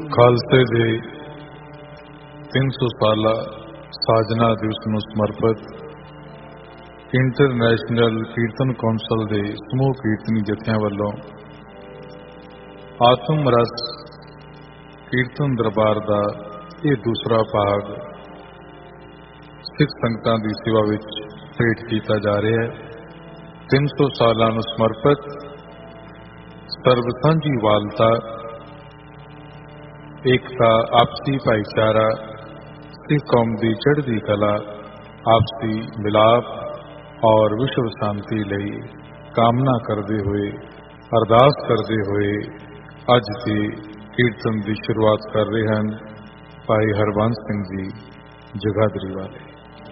ਖਾਲਸੇ ਦੇ 300 ਸਾਲਾ ਸਾਜਨਾ ਦਿਵਸ ਨੂੰ ਸਮਰਪਿਤ ਇੰਟਰਨੈਸ਼ਨਲ ਕੀਰਤਨ ਕੌਂਸਲ ਦੇ ਸਮੂਹ ਕੀਰਤਨੀ ਜਥਿਆਂ ਵੱਲੋਂ ਆਤਮ ਰਸ ਕੀਰਤਨ ਦਰਬਾਰ ਦਾ ਇਹ ਦੂਸਰਾ ਭਾਗ ਸਿੱਖ ਸੰਗਤਾਂ ਦੀ ਸੇਵਾ ਵਿੱਚ ਭੇਟ ਕੀਤਾ ਜਾ ਰਿਹਾ ਹੈ। 300 ਸਾਲਾਂ ਨੂੰ ਸਮਰਪਿਤ ਸਰਬ ਸਾਂਝੀ ਵਾਲਤਾ, ਏਕਤਾ, ਆਪਸੀ ਭਾਈਚਾਰਾ, ਸਿੱਖ ਕੌਮ ਦੀ ਚੜ੍ਹਦੀ ਕਲਾ, ਆਪਸੀ ਮਿਲਾਪ और विश्व शांति ਲਈ कामना करते हुए अरदास करते हुए अज के कीर्तन की शुरुआत कर रहे हैं भाई हरबंस सिंह जी जगाधरी वाले।